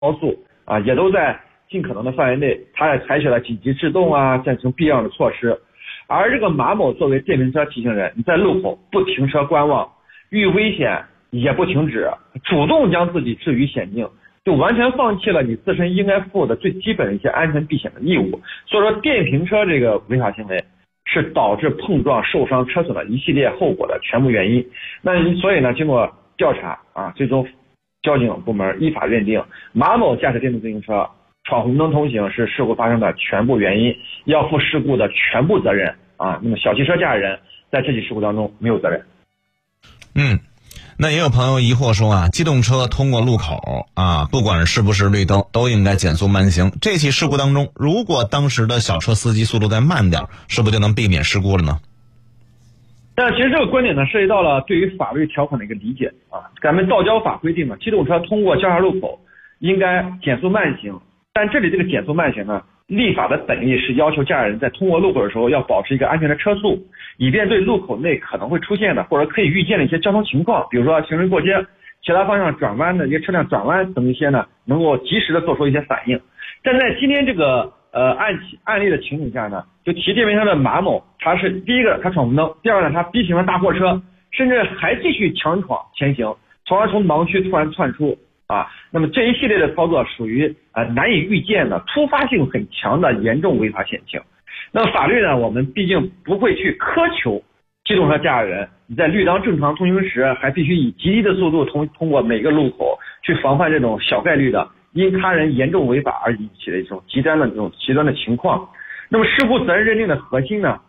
速啊，也都在尽可能的范围内，他也采取了紧急制动啊，进行避让的措施。而这个马某作为电瓶车骑行人，你在路口不停车观望，遇危险也不停止，主动将自己置于险境，就完全放弃了你自身应该负的最基本的一些安全避险的义务。所以说电瓶车这个违法行为是导致碰撞受伤车损的一系列后果的全部原因。那所以呢，经过调查啊，最终交警部门依法认定马某驾驶电动自行车闯红灯通行是事故发生的全部原因，要负事故的全部责任啊。那么小汽车驾驶人在这起事故当中没有责任。 那也有朋友疑惑说啊，机动车通过路口啊，不管是不是绿灯，都应该减速慢行。这起事故当中，如果当时的小车司机速度再慢点，是不是就能避免事故了呢？ 但其实这个观点呢，涉及到了对于法律条款的一个理解啊。咱们道交法规定呢，机动车通过交叉路口应该减速慢行，但这里这个减速慢行呢，立法的本意是要求驾驶人在通过路口的时候要保持一个安全的车速，以便对路口内可能会出现的或者可以预见的一些交通情况，比如说行人过街、其他方向转弯的一些车辆转弯等一些呢，能够及时的做出一些反应。但在今天这个案例的情景下呢，就骑电瓶车的马某，他是第一个他闯红灯，第二呢他逼行了大货车，甚至还继续强闯前行，从而从盲区突然窜出啊。那么这一系列的操作属于难以预见的突发性很强的严重违法险情。那么法律呢，我们毕竟不会去苛求机动车驾驶人你在绿灯正常通行时还必须以极低的速度通过每个路口，去防范这种小概率的因他人严重违法而引起的一种极端的情况。那么事故责任认定的核心呢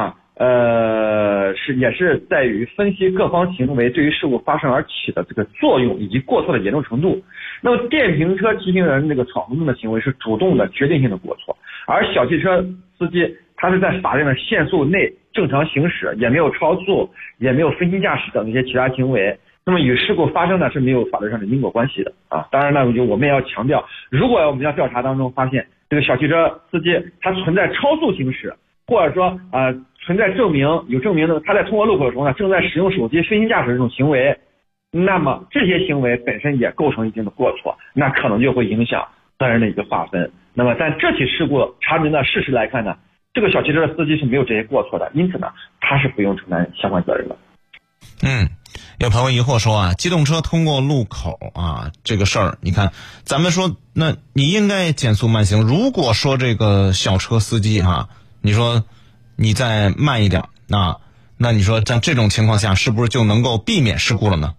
也是在于分析各方行为对于事故发生而起的这个作用以及过错的严重程度。那么电瓶车骑行人这个闯红灯的行为是主动的决定性的过错，而小汽车司机他是在法定的限速内正常行驶，也没有超速，也没有分心驾驶等一些其他行为，那么与事故发生呢是没有法律上的因果关系的啊。当然呢，我们也要强调，如果我们要调查当中发现这个小汽车司机他存在超速行驶，或者说存在证明的他在通过路口的时候呢正在使用手机分心驾驶这种行为，那么这些行为本身也构成一定的过错，那可能就会影响责任的一个划分。那么在这起事故查明的事实来看呢，这个小汽车的司机是没有这些过错的，因此呢他是不用承担相关责任的。 有朋友疑惑说啊，机动车通过路口啊这个事儿，你看咱们说那你应该减速慢行，如果说这个小车司机你说你再慢一点，那你说在这种情况下是不是就能够避免事故了呢？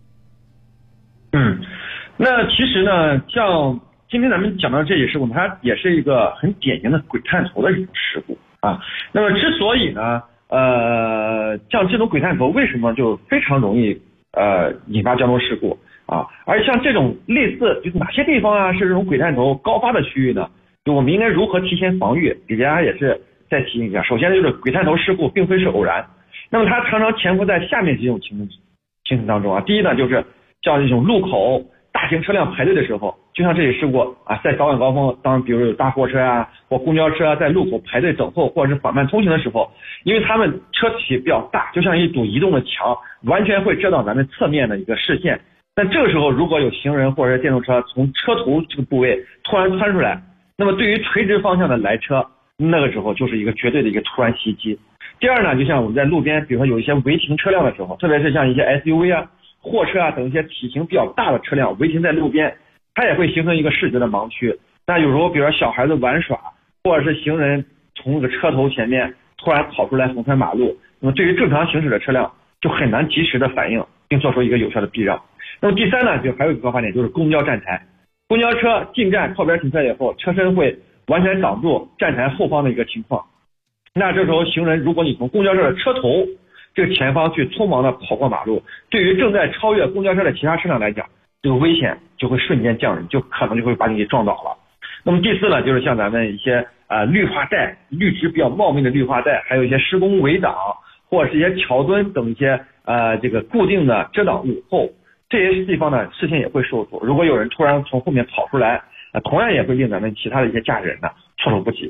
那其实呢，像今天咱们讲到这起事故，它也是一个很典型的鬼探头的一种事故啊。那么之所以呢像这种鬼探头为什么就非常容易引发交通事故啊？而像这种类似就是哪些地方是这种鬼探头高发的区域呢？就我们应该如何提前防御？给大家也是再提醒一下。首先就是鬼探头事故并非是偶然，那么它常常潜伏在下面几种情形当中啊。第一呢，就是像这种路口大型车辆排队的时候，就像这起事故在早晚高峰，当比如有大货车或公交车在路口排队等候或者是缓慢通行的时候，因为他们车体比较大，就像一堵移动的墙，完全会遮挡咱们侧面的一个视线。但这个时候如果有行人或者是电动车从车头这个部位突然窜出来，那么对于垂直方向的来车，那个时候就是一个绝对的一个突然袭击。第二呢，就像我们在路边比如说有一些违停车辆的时候，特别是像一些 SUV 货车等一些体型比较大的车辆违停在路边，它也会形成一个视觉的盲区。那有时候比如说小孩子玩耍，或者是行人从这个车头前面突然跑出来横穿马路，那么对于正常行驶的车辆就很难及时的反应并做出一个有效的避让。那么第三呢，就还有一个高发点，就是公交站台。公交车进站靠边停车以后，车身会完全挡住站台后方的一个情况，那这时候行人如果你从公交车的车头这个前方去匆忙的跑过马路，对于正在超越公交车的其他车辆来讲，这个危险就会瞬间降临，就可能就会把你给撞倒了。那么第四呢，就是像咱们一些绿化带，绿植比较茂密的绿化带，还有一些施工围挡或者是一些桥墩等一些这个固定的遮挡物后，这些地方呢视线也会受阻，如果有人突然从后面跑出来，同样也会令咱们其他的一些驾驶人呢措手不及。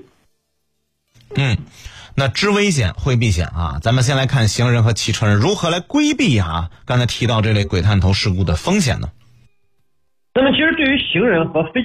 那知危险会避险咱们先来看行人和汽车人如何来规避刚才提到这类鬼探头事故的风险呢？ 那么其实对于行人和非